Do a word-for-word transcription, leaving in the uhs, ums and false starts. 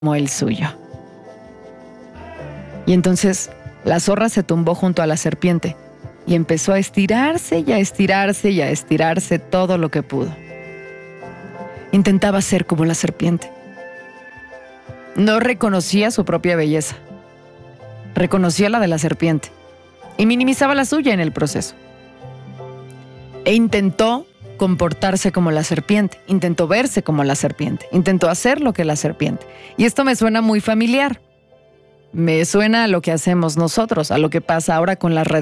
como el suyo. Y entonces la zorra se tumbó junto a la serpiente y empezó a estirarse y a estirarse y a estirarse todo lo que pudo. Intentaba ser como la serpiente. No reconocía su propia belleza. Reconocía la de la serpiente y minimizaba la suya en el proceso. E intentó comportarse como la serpiente, intentó verse como la serpiente, intentó hacer lo que la serpiente. Y esto me suena muy familiar. Me suena a lo que hacemos nosotros, a lo que pasa ahora con las redes